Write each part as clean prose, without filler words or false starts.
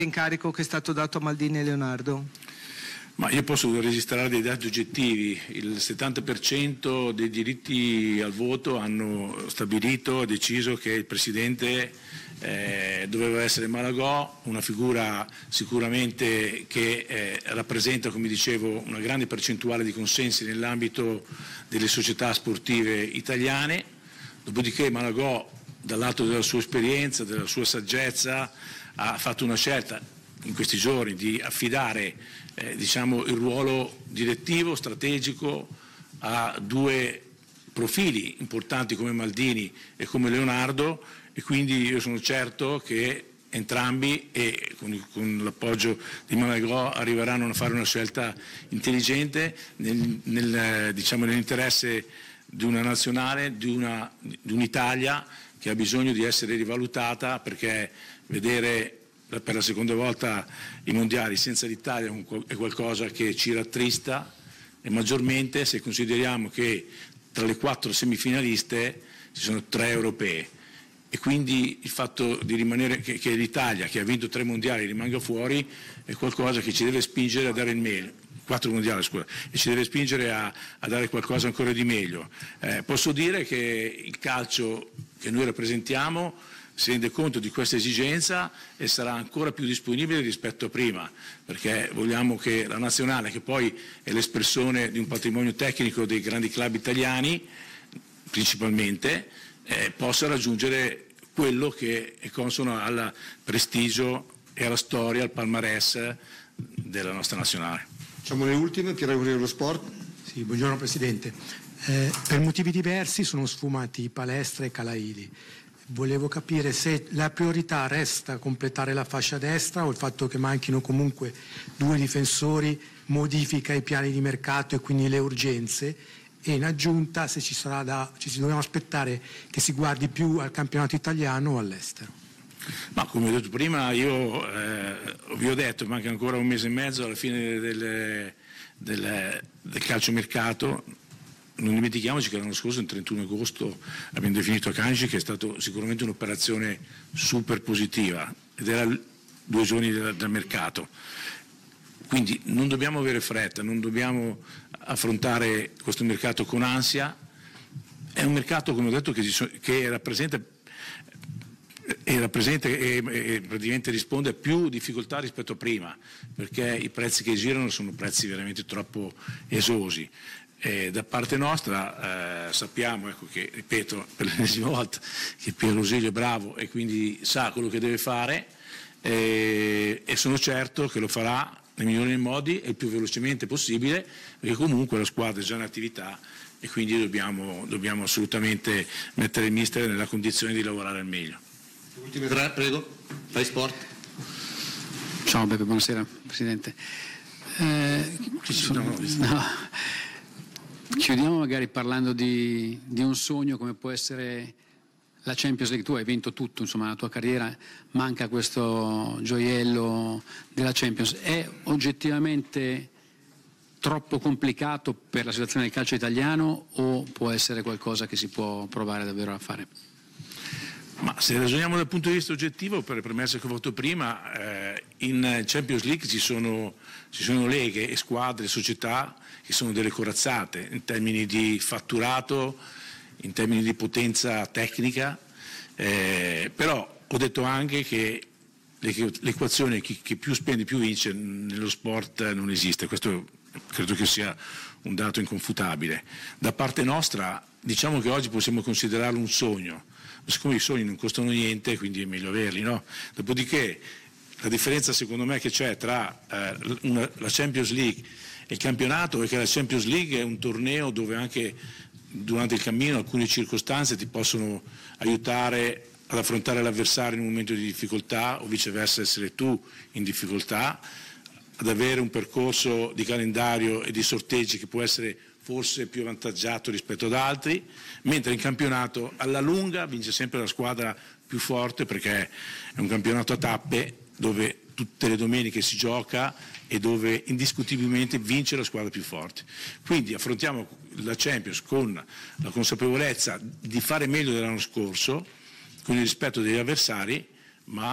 incarico che è stato dato a Maldini e Leonardo? Ma io posso registrare dei dati oggettivi. Il 70% dei diritti al voto hanno stabilito, deciso che il Presidente doveva essere Malagò, una figura sicuramente che rappresenta, come dicevo, una grande percentuale di consensi nell'ambito delle società sportive italiane. Dopodiché Malagò, dal lato della sua esperienza, della sua saggezza, ha fatto una scelta in questi giorni di affidare il ruolo direttivo, strategico a due profili importanti come Maldini e come Leonardo, e quindi io sono certo che entrambi, e con l'appoggio di Malagò, arriveranno a fare una scelta intelligente nell'interesse di una nazionale, di un'Italia che ha bisogno di essere rivalutata, perché vedere per la seconda volta i mondiali senza l'Italia è qualcosa che ci rattrista, e maggiormente se consideriamo che tra le 4 semifinaliste ci sono 3 europee, e quindi il fatto di rimanere, che l'Italia, che ha vinto 3 mondiali, rimanga fuori, è qualcosa che ci deve spingere a dare il meglio. 4 mondiali, scusa, e ci deve spingere a dare qualcosa ancora di meglio. Posso dire che il calcio che noi rappresentiamo si rende conto di questa esigenza e sarà ancora più disponibile rispetto a prima, perché vogliamo che la nazionale, che poi è l'espressione di un patrimonio tecnico dei grandi club italiani principalmente, possa raggiungere quello che è consono al prestigio e alla storia, al palmarès della nostra nazionale. Facciamo le ultime, Piero Aurelio dello Sport. Sì, buongiorno Presidente. Per motivi diversi sono sfumati Palestra e Calaili. Volevo capire se la priorità resta completare la fascia destra, o il fatto che manchino comunque 2 difensori modifica i piani di mercato e quindi le urgenze, e in aggiunta se ci dobbiamo aspettare che si guardi più al campionato italiano o all'estero. Ma come ho detto prima, io vi ho detto, manca ancora 1 mese e mezzo alla fine del calciomercato. Non dimentichiamoci che l'anno scorso, il 31 agosto, abbiamo definito Akanji, che è stato sicuramente un'operazione super positiva, ed era 2 giorni del mercato. Quindi non dobbiamo avere fretta, non dobbiamo affrontare questo mercato con ansia. È un mercato, come ho detto, che rappresenta e praticamente risponde a più difficoltà rispetto a prima, perché i prezzi che girano sono prezzi veramente troppo esosi. Da parte nostra sappiamo, che, ripeto per l'ennesima volta, che Piero Rosilio è bravo e quindi sa quello che deve fare, e sono certo che lo farà nei migliori modi e il più velocemente possibile, perché comunque la squadra è già in attività e quindi dobbiamo assolutamente mettere il mister nella condizione di lavorare al meglio. Ultime 3, prego. Fai Sport. Ciao Beppe, buonasera Presidente. Chiudiamo magari parlando di un sogno come può essere la Champions League. Tu hai vinto tutto, insomma, la tua carriera, manca questo gioiello della Champions. È oggettivamente troppo complicato per la situazione del calcio italiano, o può essere qualcosa che si può provare davvero a fare? Ma se ragioniamo dal punto di vista oggettivo, per le premesse che ho fatto prima, in Champions League ci sono leghe e squadre, società che sono delle corazzate in termini di fatturato, in termini di potenza tecnica, però ho detto anche che l'equazione chi più spende più vince nello sport non esiste. Questo credo che sia un dato inconfutabile. Da parte nostra diciamo che oggi possiamo considerarlo un sogno, siccome i sogni non costano niente, quindi è meglio averli, no? Dopodiché la differenza secondo me che c'è tra la Champions League e il campionato è che la Champions League è un torneo dove anche durante il cammino alcune circostanze ti possono aiutare ad affrontare l'avversario in un momento di difficoltà, o viceversa essere tu in difficoltà, ad avere un percorso di calendario e di sorteggi che può essere forse più avvantaggiato rispetto ad altri, mentre in campionato alla lunga vince sempre la squadra più forte, perché è un campionato a tappe dove tutte le domeniche si gioca e dove indiscutibilmente vince la squadra più forte. Quindi affrontiamo la Champions con la consapevolezza di fare meglio dell'anno scorso, con il rispetto degli avversari, ma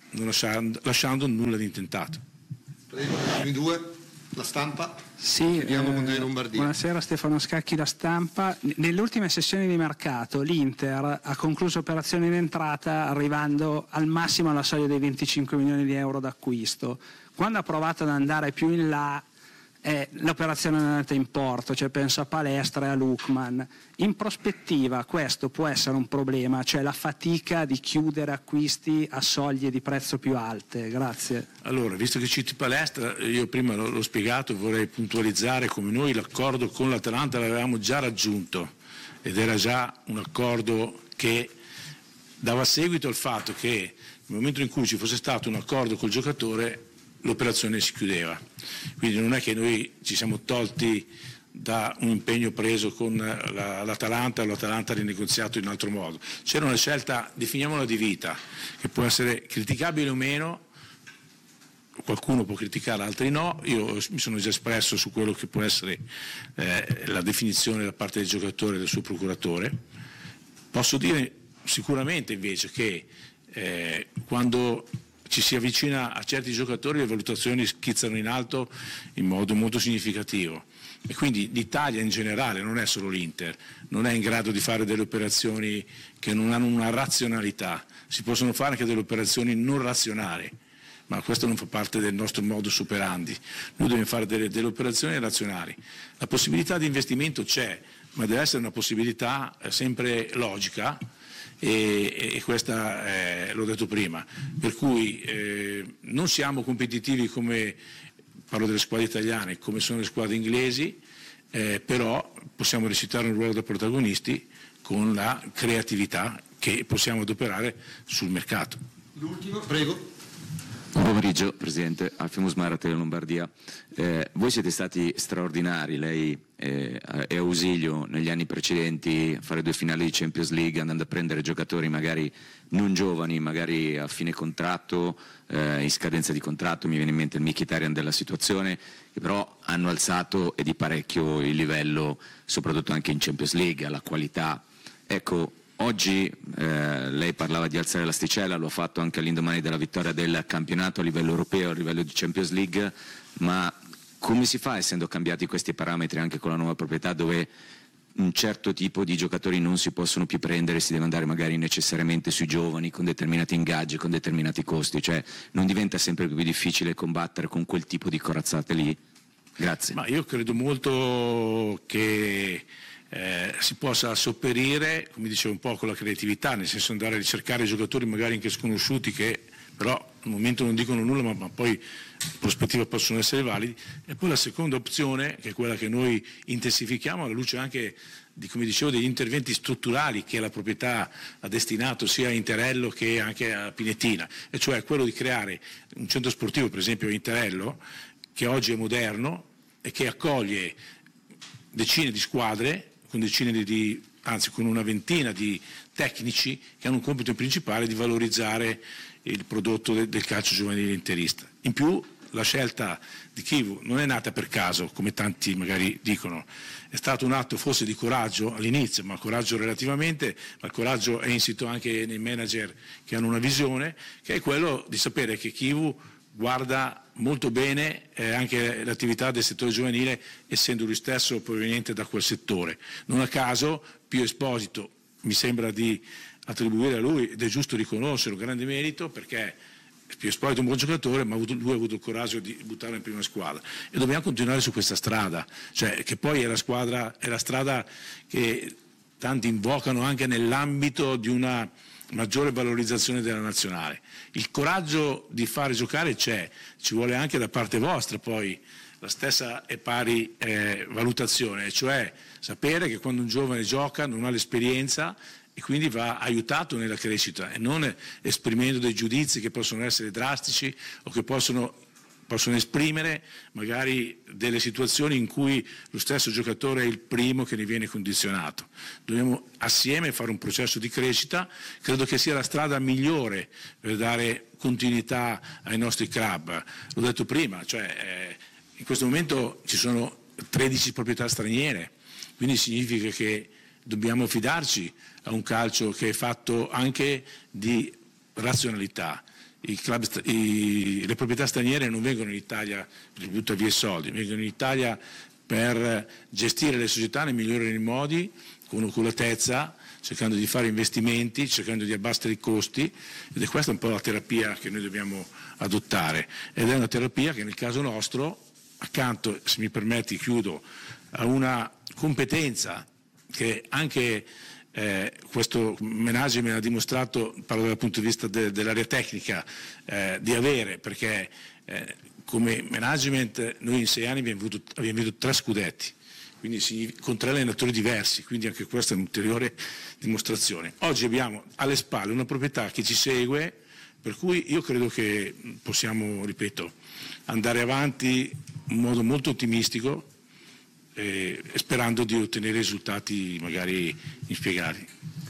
non lasciando nulla di intentato. Prego, i due, la stampa. Sì, Con De Lombardia. buonasera, Stefano Scacchi, La Stampa. Nelle ultime sessioni di mercato l'Inter ha concluso operazioni in entrata arrivando al massimo alla soglia dei 25 milioni di euro d'acquisto. Quando ha provato ad andare più in là l'operazione non è andata in porto, cioè penso a Palestra e a Lookman. In prospettiva questo può essere un problema, cioè la fatica di chiudere acquisti a soglie di prezzo più alte. Grazie. Allora, visto che citi Palestra, io prima l'ho spiegato, vorrei puntualizzare come noi l'accordo con l'Atalanta l'avevamo già raggiunto ed era già un accordo che dava seguito al fatto che nel momento in cui ci fosse stato un accordo col giocatore l'operazione si chiudeva, quindi non è che noi ci siamo tolti da un impegno preso con l'Atalanta, l'Atalanta ha rinegoziato in un altro modo, c'era una scelta, definiamola di vita, che può essere criticabile o meno, qualcuno può criticarla, altri no, io mi sono già espresso su quello che può essere la definizione da parte del giocatore e del suo procuratore. Posso dire sicuramente invece che quando ci si avvicina a certi giocatori le valutazioni schizzano in alto in modo molto significativo e quindi l'Italia in generale, non è solo l'Inter, non è in grado di fare delle operazioni che non hanno una razionalità, si possono fare anche delle operazioni non razionali, ma questo non fa parte del nostro modus operandi, noi dobbiamo fare delle operazioni razionali. La possibilità di investimento c'è, ma deve essere una possibilità sempre logica, e questa l'ho detto prima, per cui non siamo competitivi come, parlo delle squadre italiane, come sono le squadre inglesi, però possiamo recitare un ruolo da protagonisti con la creatività che possiamo adoperare sul mercato. L'ultimo, prego. Buon pomeriggio Presidente, Alfio Musmara, Tele Lombardia. Voi siete stati straordinari, lei e Ausilio negli anni precedenti a fare 2 finali di Champions League, andando a prendere giocatori magari non giovani, magari a fine contratto, in scadenza di contratto, mi viene in mente il Mkhitaryan della situazione, che però hanno alzato e di parecchio il livello, soprattutto anche in Champions League, alla qualità. Ecco, oggi lei parlava di alzare l'asticella, lo ha fatto anche all'indomani della vittoria del campionato a livello europeo, a livello di Champions League, ma come si fa, essendo cambiati questi parametri anche con la nuova proprietà, dove un certo tipo di giocatori non si possono più prendere, si deve andare magari necessariamente sui giovani con determinati ingaggi, con determinati costi, cioè non diventa sempre più difficile combattere con quel tipo di corazzate lì? Grazie. Ma io credo molto che si possa sopperire, come dicevo un po', con la creatività, nel senso andare a ricercare giocatori magari anche sconosciuti che però al momento non dicono nulla ma poi in prospettiva possono essere validi, e poi la seconda opzione, che è quella che noi intensifichiamo alla luce anche di, come dicevo, degli interventi strutturali che la proprietà ha destinato sia a Interello che anche a Pinetina, e cioè quello di creare un centro sportivo, per esempio a Interello, che oggi è moderno e che accoglie decine di squadre con con una ventina di tecnici che hanno un compito principale di valorizzare il prodotto del calcio giovanile interista. In più la scelta di Chivu non è nata per caso, come tanti magari dicono, è stato un atto forse di coraggio all'inizio, ma coraggio relativamente, ma il coraggio è insito anche nei manager che hanno una visione, che è quello di sapere che Chivu guarda molto bene anche l'attività del settore giovanile, essendo lui stesso proveniente da quel settore. Non a caso Pio Esposito mi sembra di attribuire a lui, ed è giusto riconoscere un grande merito, perché Pio Esposito è un buon giocatore, ma lui ha avuto il coraggio di buttarlo in prima squadra, e dobbiamo continuare su questa strada, cioè che poi è la strada che tanti invocano anche nell'ambito di una maggiore valorizzazione della nazionale. Il coraggio di fare giocare c'è, ci vuole anche da parte vostra poi la stessa e pari valutazione, cioè sapere che quando un giovane gioca non ha l'esperienza e quindi va aiutato nella crescita, e non esprimendo dei giudizi che possono essere drastici o che possono esprimere magari delle situazioni in cui lo stesso giocatore è il primo che ne viene condizionato. Dobbiamo assieme fare un processo di crescita, credo che sia la strada migliore per dare continuità ai nostri club. L'ho detto prima, cioè in questo momento ci sono 13 proprietà straniere, quindi significa che dobbiamo fidarci a un calcio che è fatto anche di razionalità. le proprietà straniere non vengono in Italia per buttare via i soldi, vengono in Italia per gestire le società nei migliori modi, con oculatezza, cercando di fare investimenti, cercando di abbattere i costi, ed è questa un po' la terapia che noi dobbiamo adottare, ed è una terapia che nel caso nostro, accanto, se mi permetti chiudo, a una competenza che anche questo management ha dimostrato, parlo dal punto di vista dell'area tecnica, di avere, perché come management noi in 6 anni abbiamo avuto 3 scudetti, quindi con 3 allenatori diversi, quindi anche questa è un'ulteriore dimostrazione. Oggi abbiamo alle spalle una proprietà che ci segue, per cui io credo che possiamo, ripeto, andare avanti in modo molto ottimistico e sperando di ottenere risultati magari inspiegati.